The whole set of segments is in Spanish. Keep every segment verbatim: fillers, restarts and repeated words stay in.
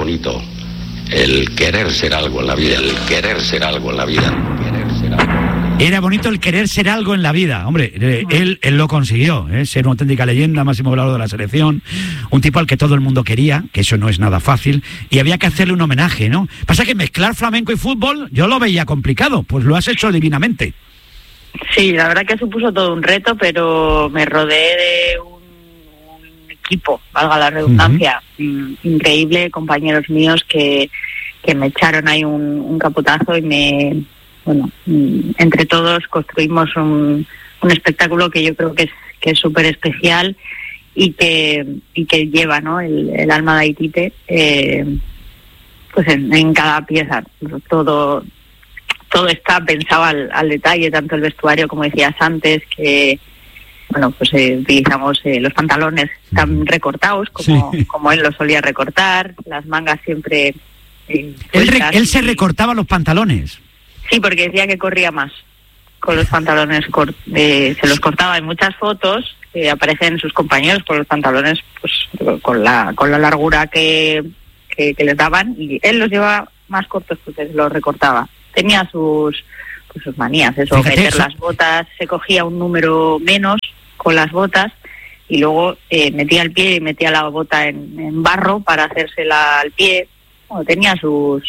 bonito el querer ser algo en la vida, el querer ser algo en la vida, querer ser algo. Era bonito el querer ser algo en la vida. Hombre, eh, él, él lo consiguió, ¿eh? Ser una auténtica leyenda, máximo goleador de la selección, un tipo al que todo el mundo quería, que eso no es nada fácil, y había que hacerle un homenaje, ¿no? Pasa que mezclar flamenco y fútbol yo lo veía complicado, pues lo has hecho divinamente. Sí, la verdad que supuso todo un reto, pero me rodeé de un, un equipo, valga la redundancia, uh-huh. increíble, compañeros míos que, que me echaron ahí un, un capotazo y me... Bueno, entre todos construimos un, un espectáculo que yo creo que es que es súper especial y que y que lleva, ¿no?, el, el alma de Aitite, eh, pues en, en cada pieza. Todo todo está pensado al, al detalle, tanto el vestuario, como decías antes, que bueno, pues eh, utilizamos eh, los pantalones tan recortados como, sí. como él los solía recortar, las mangas siempre... Eh, él, re, él se recortaba los pantalones. Sí, porque decía que corría más con los pantalones, cort- eh, se los cortaba en muchas fotos, eh, aparecen sus compañeros con los pantalones pues con la con la largura que, que, que les daban, y él los llevaba más cortos porque los recortaba. Tenía sus pues, sus manías, eso, Fíjate meter eso. las botas, se cogía un número menos con las botas y luego eh, metía el pie y metía la bota en, en barro para hacérsela al pie. Bueno, tenía sus...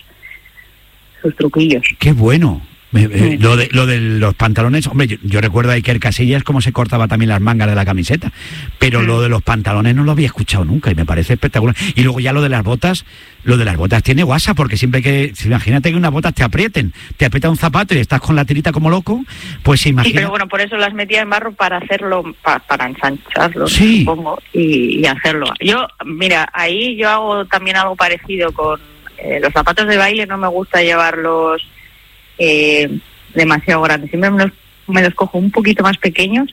sus truquillos. ¡Qué bueno! Me, eh, lo, de, lo de los pantalones, hombre, yo, yo recuerdo a Iker Casillas cómo se cortaba también las mangas de la camiseta, pero mm. lo de los pantalones no lo había escuchado nunca y me parece espectacular. Y luego ya lo de las botas, lo de las botas tiene guasa, porque siempre que, imagínate que unas botas te aprieten, te aprieta un zapato y estás con la tirita como loco, pues imagínate. Sí, pero bueno, por eso las metía en barro para hacerlo, pa, para ensancharlo, sí. supongo, y, y hacerlo. Yo, mira, ahí yo hago también algo parecido con eh, los zapatos de baile, no me gusta llevarlos Eh, demasiado grandes, siempre me los, me los cojo un poquito más pequeños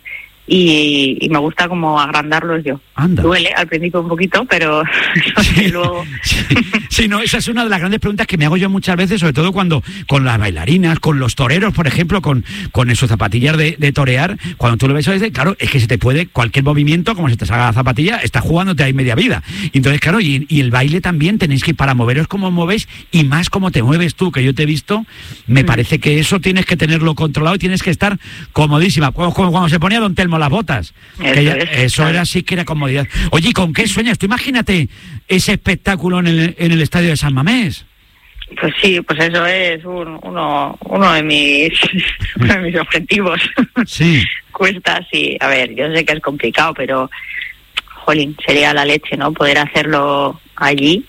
y, y me gusta como agrandarlos yo. Anda. Duele al principio un poquito, pero sí, luego... Sí, sí, no, esa es una de las grandes preguntas que me hago yo muchas veces, sobre todo cuando con las bailarinas, con los toreros, por ejemplo, con, con sus zapatillas de, de torear, cuando tú lo ves, claro, es que se te puede, cualquier movimiento, como se te salga la zapatilla, estás jugándote ahí media vida. Entonces, claro, y, y el baile también tenéis que, para moveros como movéis y más como te mueves tú, que yo te he visto, me mm. parece que eso tienes que tenerlo controlado y tienes que estar comodísima, como, como cuando se ponía Don Telmo las botas, eso, que ya, es, eso claro. Era así que era comodidad. Oye, ¿y con qué sueñas? Tú imagínate ese espectáculo en el, en el estadio de San Mamés. Pues sí, pues eso es un, uno uno de mis uno de mis objetivos. Sí. Cuesta, sí. A ver, yo sé que es complicado, pero jolín, sería la leche, ¿no? Poder hacerlo allí,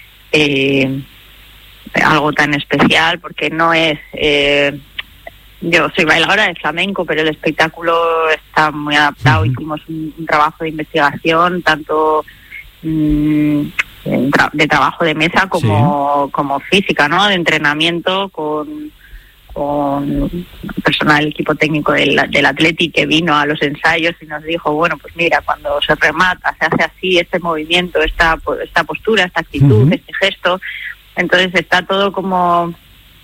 eh, algo tan especial, porque no es... Eh, Yo soy bailadora de flamenco, pero el espectáculo está muy adaptado. Uh-huh. Hicimos un, un trabajo de investigación, tanto mmm, tra- de trabajo de mesa como, sí. como física, ¿no? De entrenamiento con, con personal del equipo técnico del, del Atleti, que vino a los ensayos y nos dijo, bueno, pues mira, cuando se remata, se hace así, este movimiento, esta, esta postura, esta actitud, uh-huh. este gesto. Entonces está todo como...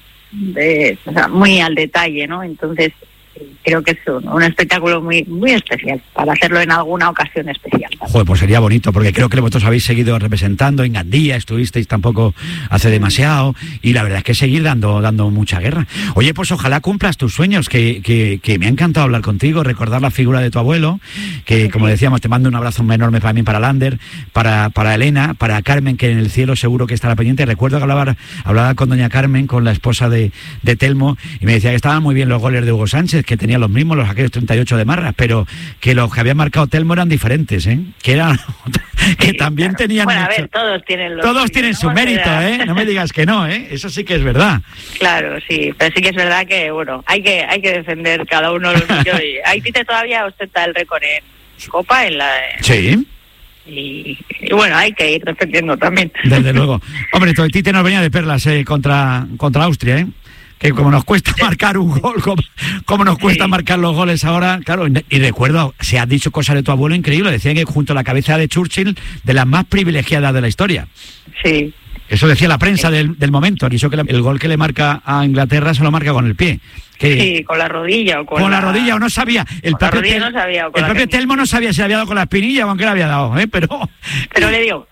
De, o sea, muy al detalle, ¿no? Entonces creo que es un, un espectáculo muy muy especial para hacerlo en alguna ocasión especial. Joder, pues sería bonito, porque creo que vosotros habéis seguido representando en Gandía, estuvisteis tampoco hace demasiado, y la verdad es que seguir dando dando mucha guerra. Oye, pues ojalá cumplas tus sueños, que, que, que me ha encantado hablar contigo, recordar la figura de tu abuelo, que sí. Como decíamos, te mando un abrazo enorme para mí, para Lander, para, para Elena, para Carmen, que en el cielo seguro que estará pendiente. Recuerdo que hablaba, hablaba con doña Carmen, con la esposa de, de Telmo, y me decía que estaban muy bien los goles de Hugo Sánchez, que tenía los mismos, los aquellos treinta y ocho de Marras, pero que los que había marcado Telmo eran diferentes, ¿eh? Que eran que sí, también claro. Tenían bueno, mucho... a ver, todos tienen los todos suyos, tienen ¿no? su mérito, ¿eh? No me digas que no, ¿eh? Eso sí que es verdad. Claro, sí, pero sí que es verdad que, bueno, hay que hay que defender cada uno los suyos. Aitite todavía ostenta el récord en Copa, en la... Sí. Y, y bueno, hay que ir defendiendo también. Desde luego. Hombre, Aitite nos venía de perlas eh, contra, contra Austria, ¿eh? Que como nos cuesta marcar un gol, como, como nos cuesta sí. marcar los goles ahora, claro, y recuerdo, se ha dicho cosas de tu abuelo increíble, decían que junto a la cabeza de Churchill, de las más privilegiadas de la historia. Sí. Eso decía la prensa sí. del, del momento, y eso que el gol que le marca a Inglaterra se lo marca con el pie. Que, sí, con la rodilla o con, con la, la rodilla, o no sabía. El con propio, la rodilla tel, no sabía, o con el la propio Telmo no sabía si le había dado con la espinilla o con qué le había dado, ¿eh? Pero, pero le dio.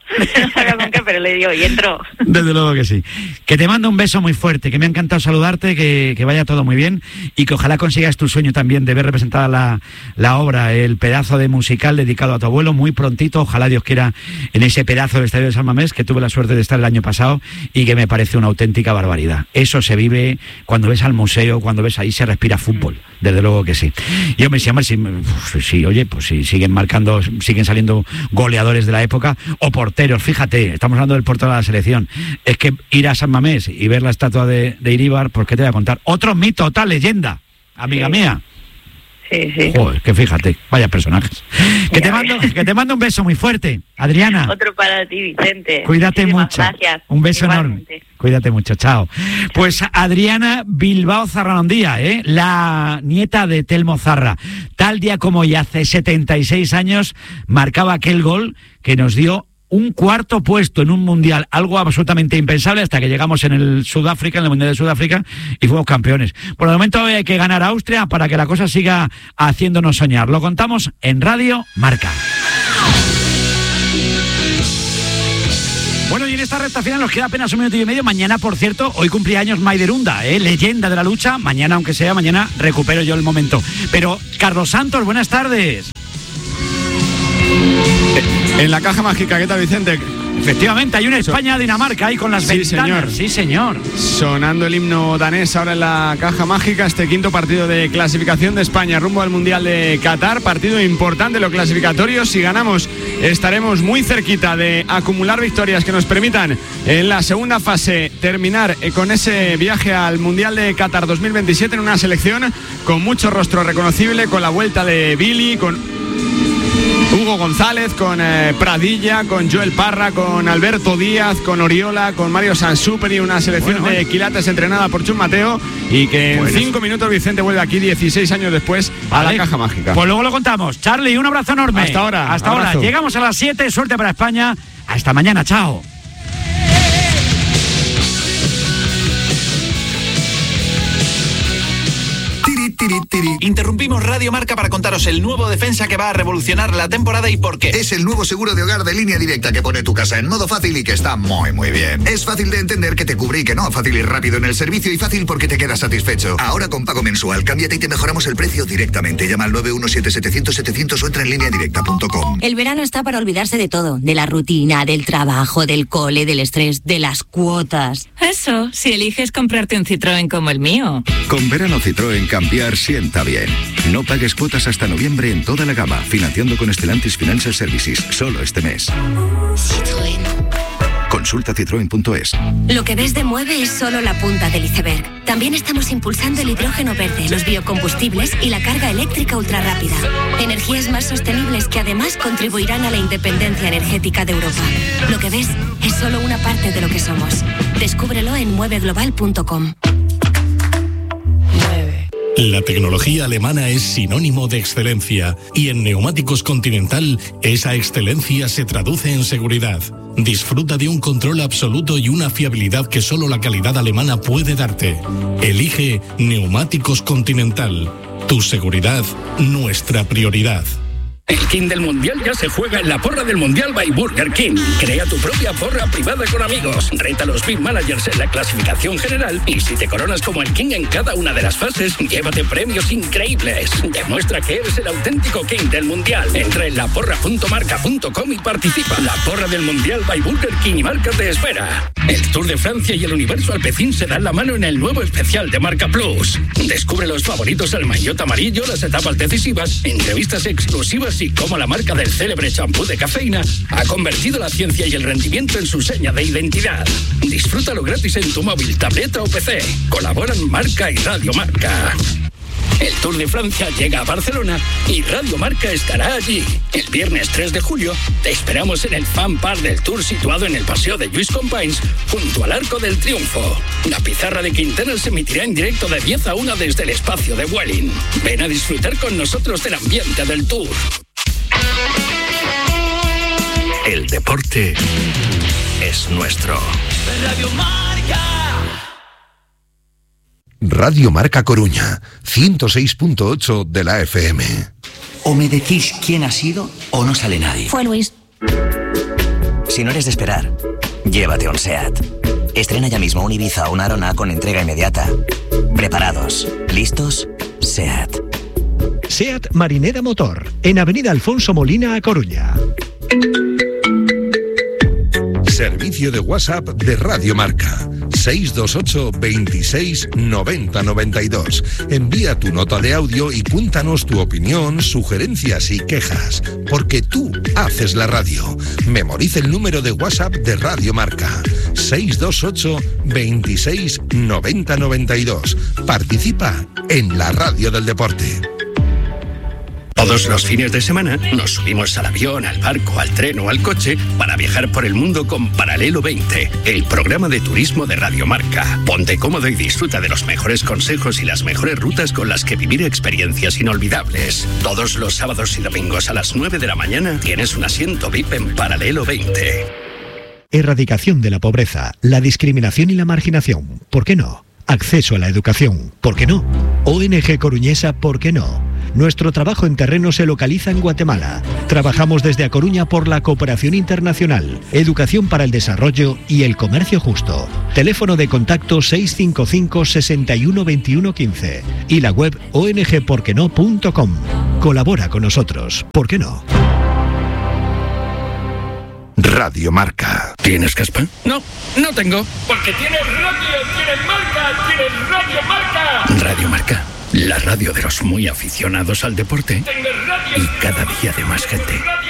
no sabía con qué, pero le digo, y entro. Desde luego que sí. Que te mando un beso muy fuerte, que me ha encantado saludarte, que, que vaya todo muy bien y que ojalá consigas tu sueño también de ver representada la, la obra, el pedazo de musical dedicado a tu abuelo muy prontito, ojalá Dios quiera, en ese pedazo del Estadio de San Mamés, que tuve la suerte de estar el año pasado y que me parece una auténtica barbaridad. Eso se vive cuando ves al museo, cuando ves ahí se respira fútbol, desde luego que sí. Y yo me decía, si, si, oye, pues si siguen marcando, siguen saliendo goleadores de la época o porteros, fíjate, estamos hablando del portero de la selección, es que ir a San Mamés y ver la estatua de, de Iríbar, pues qué te voy a contar, otro mito, otra leyenda, amiga sí. mía. Sí, sí. Joder, que fíjate, vaya personajes. Que te mando, que te mando un beso muy fuerte, Adriana. Otro para ti, Vicente. Cuídate Muchísimas mucho. Gracias. Un beso Igualmente. enorme. Cuídate mucho, chao. Pues Adriana Bilbao Zarranondía, ¿eh? La nieta de Telmo Zarra. Tal día como hoy, hace setenta y seis años, marcaba aquel gol que nos dio un cuarto puesto en un mundial, algo absolutamente impensable hasta que llegamos en el Sudáfrica, en el Mundial de Sudáfrica, y fuimos campeones. Por el momento hay que ganar a Austria para que la cosa siga haciéndonos soñar. Lo contamos en Radio Marca. Bueno, y en esta recta final nos queda apenas un minuto y medio. Mañana, por cierto, hoy cumplía años Maiderunda, ¿eh? Leyenda de la lucha. Mañana, aunque sea, mañana recupero yo el momento. Pero, Carlos Santos, buenas tardes. En la caja mágica, ¿qué tal, Vicente? Efectivamente, hay una España-Dinamarca ahí con las sí, ventanas. Señor. Sí, señor. Sonando el himno danés ahora en la caja mágica, este quinto partido de clasificación de España rumbo al Mundial de Qatar, partido importante en lo clasificatorio. Si ganamos, estaremos muy cerquita de acumular victorias que nos permitan en la segunda fase terminar con ese viaje al Mundial de Qatar dos mil veintisiete en una selección con mucho rostro reconocible, con la vuelta de Billy, con Hugo González, con eh, Pradilla, con Joel Parra, con Alberto Díaz, con Oriola, con Mario Sansúperi, una selección bueno, bueno. de quilates entrenada por Chus Mateo y que en bueno. cinco minutos Vicente vuelve aquí dieciséis años después vale. a la caja mágica. Pues luego lo contamos. Charlie, un abrazo enorme. Hasta ahora. Hasta abrazo. ahora. Llegamos a las siete, suerte para España. Hasta mañana, chao. Tiri, tiri. Interrumpimos Radio Marca para contaros el nuevo defensa que va a revolucionar la temporada y por qué. Es el nuevo seguro de hogar de Línea Directa que pone tu casa en modo fácil y que está muy muy bien. Es fácil de entender que te cubre y que no, fácil y rápido en el servicio y fácil porque te quedas satisfecho. Ahora con pago mensual, cámbiate y te mejoramos el precio directamente. Llama al nueve uno siete setecientos setecientos o entra en línea directa punto com. El verano está para olvidarse de todo, de la rutina, del trabajo, del cole, del estrés, de las cuotas. Eso, si eliges comprarte un Citroën como el mío. Con verano Citroën cambiar sienta bien. No pagues cuotas hasta noviembre en toda la gama, financiando con Stellantis Financial Services, solo este mes. Citroën. Consulta citroen punto es. Lo que ves de Mueve es solo la punta del iceberg. También estamos impulsando el hidrógeno verde, los biocombustibles y la carga eléctrica ultrarrápida. Energías más sostenibles que además contribuirán a la independencia energética de Europa. Lo que ves es solo una parte de lo que somos. Descúbrelo en mueve global punto com. La tecnología alemana es sinónimo de excelencia y en Neumáticos Continental esa excelencia se traduce en seguridad. Disfruta de un control absoluto y una fiabilidad que solo la calidad alemana puede darte. Elige Neumáticos Continental. Tu seguridad, nuestra prioridad. El King del Mundial ya se juega en la porra del Mundial by Burger King. Crea tu propia porra privada con amigos. Reta a los Big Managers en la clasificación general y si te coronas como el King en cada una de las fases, llévate premios increíbles. Demuestra que eres el auténtico King del Mundial. Entra en la porra punto marca punto com y participa. La porra del Mundial by Burger King y Marca te espera. El Tour de Francia y el Universo Alpecin se dan la mano en el nuevo especial de Marca Plus. Descubre los favoritos al maillot amarillo, las etapas decisivas, entrevistas exclusivas y cómo la marca del célebre champú de cafeína ha convertido la ciencia y el rendimiento en su seña de identidad. Disfrútalo gratis en tu móvil, tableta o P C. Colaboran Marca y Radio Marca. El Tour de Francia llega a Barcelona y Radio Marca estará allí. El viernes tres de julio te esperamos en el Fan Park del Tour situado en el Paseo de Lluís Companys junto al Arco del Triunfo. La pizarra de Quintana se emitirá en directo de diez a una desde el espacio de Welling. Ven a disfrutar con nosotros del ambiente del Tour. El deporte es nuestro. Radio Marca. Radio Marca Coruña, ciento seis punto ocho de la F M. O me decís quién ha sido o no sale nadie. Fue Luis. Si no eres de esperar, llévate un SEAT. Estrena ya mismo un Ibiza o una Arona con entrega inmediata. Preparados, listos, SEAT. SEAT Marinera Motor, en Avenida Alfonso Molina, A Coruña. Servicio de WhatsApp de Radio Marca. seis dos ocho, veintiséis, noventa, noventa y dos. Envía tu nota de audio y cuéntanos tu opinión, sugerencias y quejas. Porque tú haces la radio. Memoriza el número de WhatsApp de Radio Marca. seis dos ocho, veintiséis, noventa, noventa y dos. Participa en la radio del deporte. Todos los fines de semana nos subimos al avión, al barco, al tren o al coche para viajar por el mundo con Paralelo veinte, el programa de turismo de Radio Marca. Ponte cómodo y disfruta de los mejores consejos y las mejores rutas con las que vivir experiencias inolvidables. Todos los sábados y domingos a las nueve de la mañana tienes un asiento V I P en Paralelo veinte. Erradicación de la pobreza, la discriminación y la marginación. ¿Por qué no? Acceso a la educación. ¿Por qué no? O N G Coruñesa. ¿Por qué no? Nuestro trabajo en terreno se localiza en Guatemala. Trabajamos desde A Coruña por la cooperación internacional, educación para el desarrollo y el comercio justo. Teléfono de contacto seis cinco cinco, seis uno, dos uno uno cinco y la web o n g por qué no punto com. Colabora con nosotros. ¿Por qué no? Radio Marca. ¿Tienes caspa? No, no tengo. Porque tienes radio, tienes marca, tienes Radio Marca. Radio Marca, la radio de los muy aficionados al deporte y cada día de más gente.